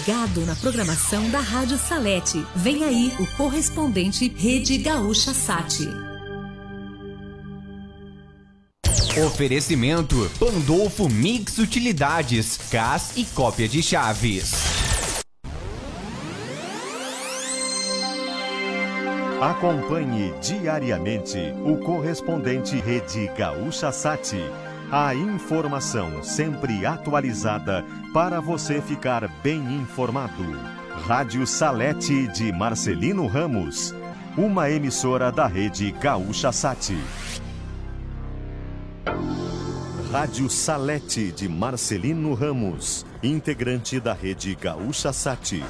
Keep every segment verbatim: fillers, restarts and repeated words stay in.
ligado na programação da Rádio Salete. Vem aí o correspondente Rede Gaúcha Sat. Oferecimento Pandolfo Mix Utilidades, C A S e cópia de chaves. Acompanhe diariamente o correspondente Rede Gaúcha Sat. A informação sempre atualizada para você ficar bem informado. Rádio Salete de Marcelino Ramos, uma emissora da Rede Gaúcha Sat. Rádio Salete de Marcelino Ramos, integrante da Rede Gaúcha Sat.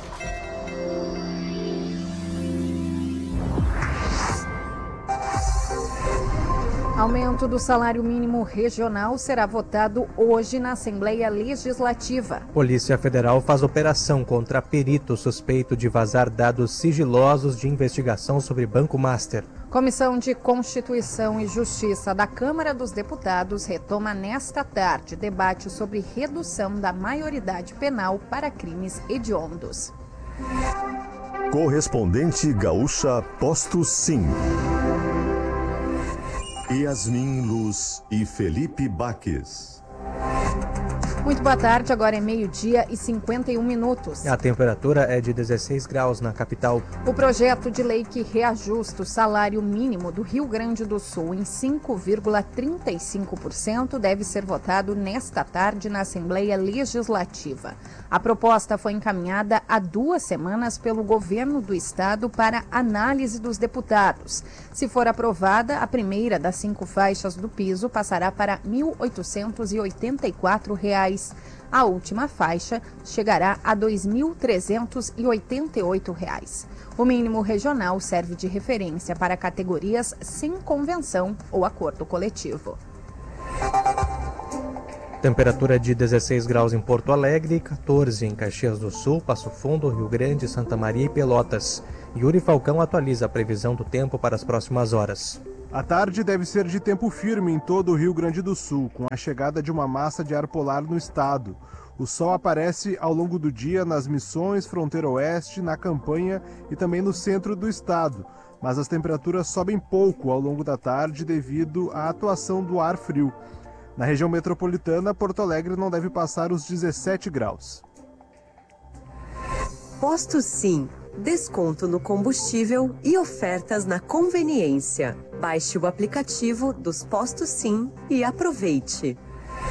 Aumento do salário mínimo regional será votado hoje na Assembleia Legislativa. Polícia Federal faz operação contra perito suspeito de vazar dados sigilosos de investigação sobre Banco Master. Comissão de Constituição e Justiça da Câmara dos Deputados retoma nesta tarde debate sobre redução da maioridade penal para crimes hediondos. Correspondente Gaúcha Posto Sim. Yasmin Luz e Felipe Baques. Muito boa tarde, agora é meio-dia e cinquenta e um minutos. A temperatura é de dezesseis graus na capital. O projeto de lei que reajusta o salário mínimo do Rio Grande do Sul em cinco vírgula trinta e cinco por cento deve ser votado nesta tarde na Assembleia Legislativa. A proposta foi encaminhada há duas semanas pelo governo do estado para análise dos deputados. Se for aprovada, a primeira das cinco faixas do piso passará para mil oitocentos e oitenta e quatro reais. A última faixa chegará a dois mil trezentos e oitenta e oito reais. O mínimo regional serve de referência para categorias sem convenção ou acordo coletivo. Temperatura de dezesseis graus em Porto Alegre e catorze em Caxias do Sul, Passo Fundo, Rio Grande, Santa Maria e Pelotas. Yuri Falcão atualiza a previsão do tempo para as próximas horas. A tarde deve ser de tempo firme em todo o Rio Grande do Sul, com a chegada de uma massa de ar polar no estado. O sol aparece ao longo do dia nas Missões, Fronteira Oeste, na Campanha e também no centro do estado. Mas as temperaturas sobem pouco ao longo da tarde devido à atuação do ar frio. Na região metropolitana, Porto Alegre não deve passar os dezessete graus. Posto Sim. Desconto no combustível e ofertas na conveniência. Baixe o aplicativo dos Postos Sim e aproveite.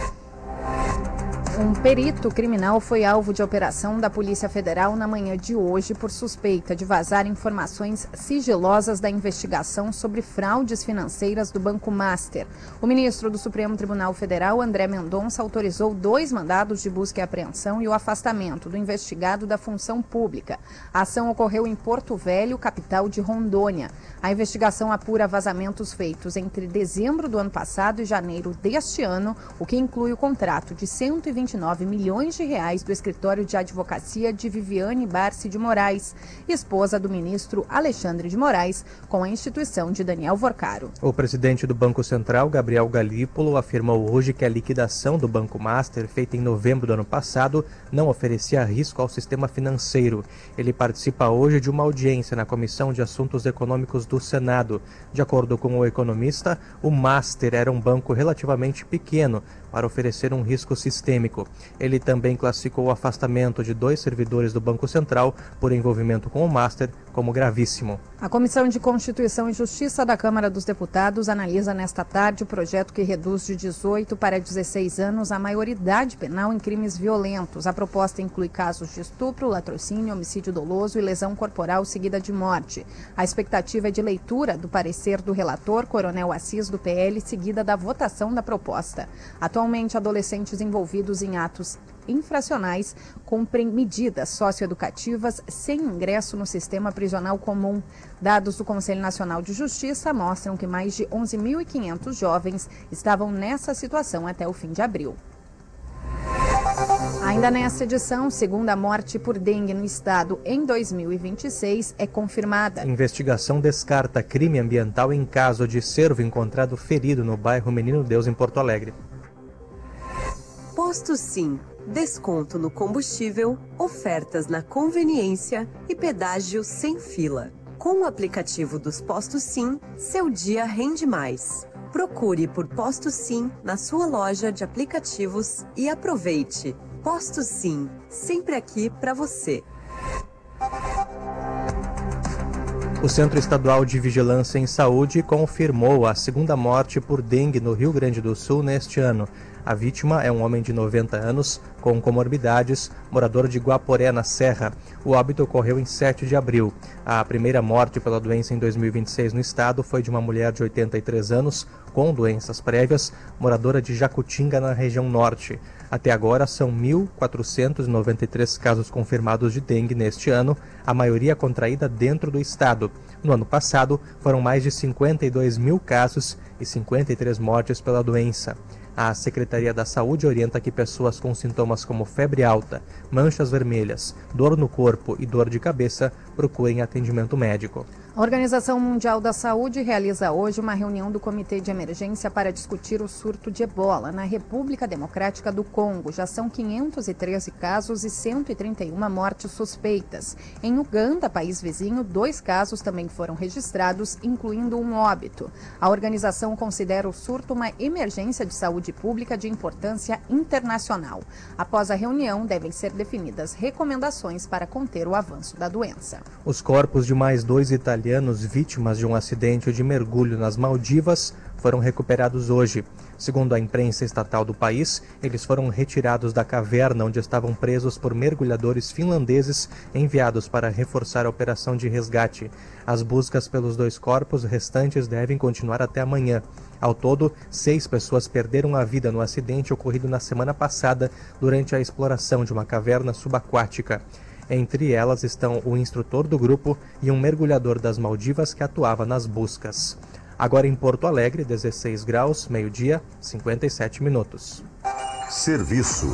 Um perito criminal foi alvo de operação da Polícia Federal na manhã de hoje por suspeita de vazar informações sigilosas da investigação sobre fraudes financeiras do Banco Master. O ministro do Supremo Tribunal Federal, André Mendonça, autorizou dois mandados de busca e apreensão e o afastamento do investigado da função pública. A ação ocorreu em Porto Velho, capital de Rondônia. A investigação apura vazamentos feitos entre dezembro do ano passado e janeiro deste ano, o que inclui o contrato de cento e vinte e nove milhões de reais do escritório de advocacia de Viviane Barsi de Moraes, esposa do ministro Alexandre de Moraes, com a instituição de Daniel Vorcaro. O presidente do Banco Central, Gabriel Galípolo, afirmou hoje que a liquidação do Banco Master, feita em novembro do ano passado, não oferecia risco ao sistema financeiro. Ele participa hoje de uma audiência na Comissão de Assuntos Econômicos do Senado. De acordo com o economista, o Master era um banco relativamente pequeno para oferecer um risco sistêmico. Ele também classificou o afastamento de dois servidores do Banco Central por envolvimento com o Master como gravíssimo. A Comissão de Constituição e Justiça da Câmara dos Deputados analisa nesta tarde o projeto que reduz de dezoito para dezesseis anos a maioridade penal em crimes violentos. A proposta inclui casos de estupro, latrocínio, homicídio doloso e lesão corporal seguida de morte. A expectativa é de leitura do parecer do relator, Coronel Assis, do P L, seguida da votação da proposta. Atualmente, adolescentes envolvidos em atos infracionais cumprem medidas socioeducativas sem ingresso no sistema prisional comum. Dados do Conselho Nacional de Justiça mostram que mais de onze mil e quinhentos jovens estavam nessa situação até o fim de abril. Ainda nesta edição, segunda morte por dengue no estado em dois mil e vinte e seis é confirmada. Investigação descarta crime ambiental em caso de cervo encontrado ferido no bairro Menino Deus, em Porto Alegre. Posto Sim. desconto no combustível, ofertas na conveniência e pedágio sem fila. Com o aplicativo dos Postos Sim, seu dia rende mais. Procure por Postos Sim na sua loja de aplicativos e aproveite. Postos Sim, sempre aqui para você. O Centro Estadual de Vigilância em Saúde confirmou a segunda morte por dengue no Rio Grande do Sul neste ano. A vítima é um homem de noventa anos, com comorbidades, morador de Guaporé, na Serra. O óbito ocorreu em sete de abril. A primeira morte pela doença em dois mil e vinte e seis no estado foi de uma mulher de oitenta e três anos, com doenças prévias, moradora de Jacutinga, na região norte. Até agora, são mil quatrocentos e noventa e três casos confirmados de dengue neste ano, a maioria contraída dentro do estado. No ano passado, foram mais de cinquenta e dois mil casos e cinquenta e três mortes pela doença. A Secretaria da Saúde orienta que pessoas com sintomas como febre alta, manchas vermelhas, dor no corpo e dor de cabeça procurem atendimento médico. A Organização Mundial da Saúde realiza hoje uma reunião do Comitê de Emergência para discutir o surto de ebola na República Democrática do Congo. Já são quinhentos e treze casos e cento e trinta e uma mortes suspeitas. Em Uganda, país vizinho, dois casos também foram registrados, incluindo um óbito. A organização considera o surto uma emergência de saúde pública de importância internacional. Após a reunião, devem ser definidas recomendações para conter o avanço da doença. Os corpos de mais dois italianos vítimas de um acidente de mergulho nas Maldivas foram recuperados hoje. Segundo a imprensa estatal do país, eles foram retirados da caverna onde estavam presos por mergulhadores finlandeses enviados para reforçar a operação de resgate. As buscas pelos dois corpos restantes devem continuar até amanhã. Ao todo, seis pessoas perderam a vida no acidente ocorrido na semana passada durante a exploração de uma caverna subaquática. Entre elas estão o instrutor do grupo e um mergulhador das Maldivas que atuava nas buscas. Agora em Porto Alegre, dezesseis graus, meio-dia, cinquenta e sete minutos. Serviço.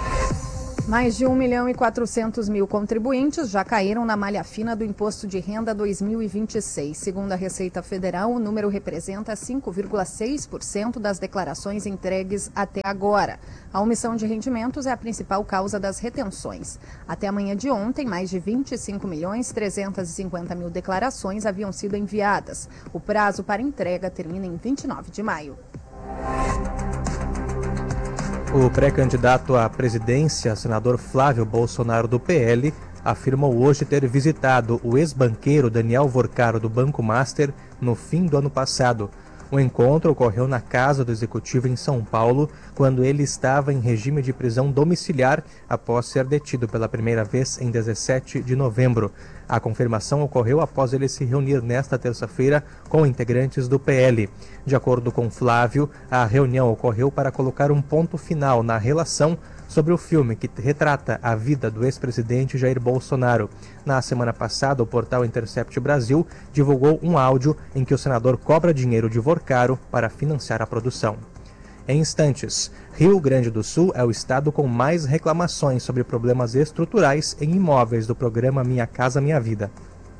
Mais de um milhão e quatrocentos mil contribuintes já caíram na malha fina do Imposto de Renda dois mil e vinte e seis. Segundo a Receita Federal, o número representa cinco vírgula seis por cento das declarações entregues até agora. A omissão de rendimentos é a principal causa das retenções. Até a manhã de ontem, mais de vinte e cinco milhões trezentos e cinquenta mil declarações haviam sido enviadas. O prazo para entrega termina em vinte e nove de maio. O pré-candidato à presidência, senador Flávio Bolsonaro, do P L, afirmou hoje ter visitado o ex-banqueiro Daniel Vorcaro, do Banco Master, no fim do ano passado. O encontro ocorreu na casa do executivo em São Paulo, quando ele estava em regime de prisão domiciliar após ser detido pela primeira vez em dezessete de novembro. A confirmação ocorreu após ele se reunir nesta terça-feira com integrantes do P L. De acordo com Flávio, a reunião ocorreu para colocar um ponto final na relação sobre o filme que retrata a vida do ex-presidente Jair Bolsonaro. Na semana passada, o portal Intercept Brasil divulgou um áudio em que o senador cobra dinheiro de Vorcaro para financiar a produção. Em instantes, Rio Grande do Sul é o estado com mais reclamações sobre problemas estruturais em imóveis do programa Minha Casa Minha Vida.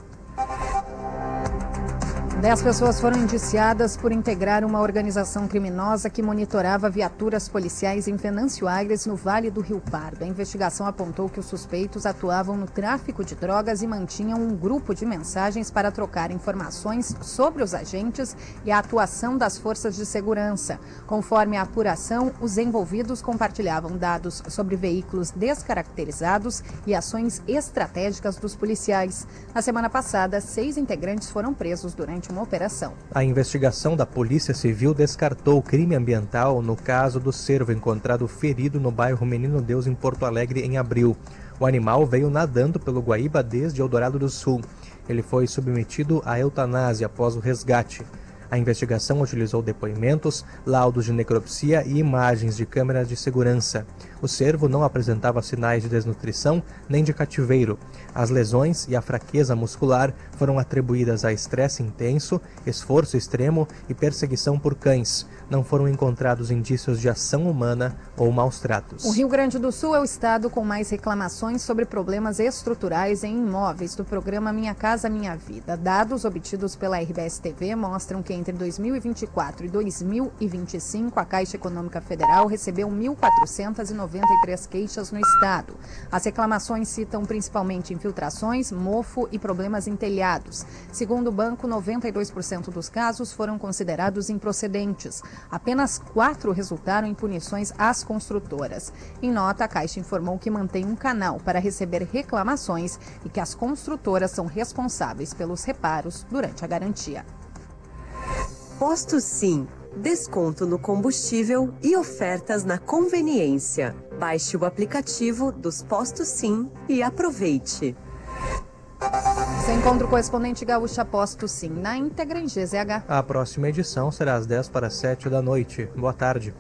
Dez pessoas foram indiciadas por integrar uma organização criminosa que monitorava viaturas policiais em Venâncio Aires, no Vale do Rio Pardo. A investigação apontou que os suspeitos atuavam no tráfico de drogas e mantinham um grupo de mensagens para trocar informações sobre os agentes e a atuação das forças de segurança. Conforme a apuração, os envolvidos compartilhavam dados sobre veículos descaracterizados e ações estratégicas dos policiais. Na semana passada, seis integrantes foram presos durante uma operação. A investigação da Polícia Civil descartou crime ambiental no caso do cervo encontrado ferido no bairro Menino Deus, em Porto Alegre, em abril. O animal veio nadando pelo Guaíba desde Eldorado do Sul. Ele foi submetido à eutanásia após o resgate. A investigação utilizou depoimentos, laudos de necropsia e imagens de câmeras de segurança. O cervo não apresentava sinais de desnutrição nem de cativeiro. As lesões e a fraqueza muscular foram atribuídas a estresse intenso, esforço extremo e perseguição por cães. Não foram encontrados indícios de ação humana ou maus tratos. O Rio Grande do Sul é o estado com mais reclamações sobre problemas estruturais em imóveis do programa Minha Casa Minha Vida. Dados obtidos pela R B S T V mostram que em entre dois mil e vinte e quatro e dois mil e vinte e cinco, a Caixa Econômica Federal recebeu mil quatrocentas e noventa e três queixas no estado. As reclamações citam principalmente infiltrações, mofo e problemas em telhados. Segundo o banco, noventa e dois por cento dos casos foram considerados improcedentes. Apenas quatro resultaram em punições às construtoras. Em nota, a Caixa informou que mantém um canal para receber reclamações e que as construtoras são responsáveis pelos reparos durante a garantia. Posto Sim. Desconto no combustível e ofertas na conveniência. Baixe o aplicativo dos Postos Sim e aproveite. Você encontra o correspondente Gaúcha Posto Sim na íntegra em G Z H. A próxima edição será às dez para as sete da noite. Boa tarde.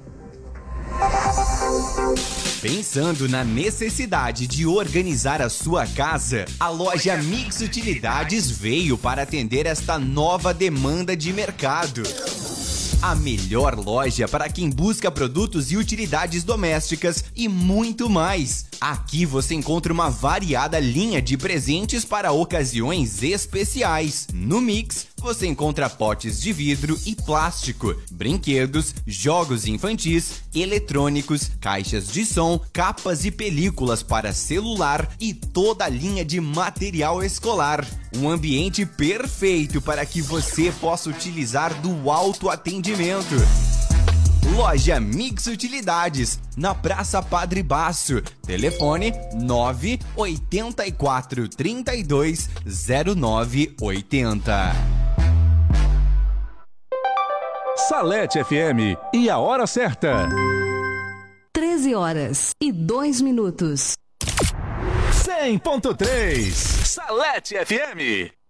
Pensando na necessidade de organizar a sua casa, a loja Mix Utilidades veio para atender esta nova demanda de mercado. A melhor loja para quem busca produtos e utilidades domésticas e muito mais. Aqui você encontra uma variada linha de presentes para ocasiões especiais. No Mix, você encontra potes de vidro e plástico, brinquedos, jogos infantis, eletrônicos, caixas de som, capas e películas para celular e toda a linha de material escolar. Um ambiente perfeito para que você possa utilizar do autoatendimento. Loja Mix Utilidades, na Praça Padre Baço. Telefone nove oito quatro três dois zero nove oito zero. Salete F M e a hora certa. treze horas e dois minutos. cem ponto três Salete F M.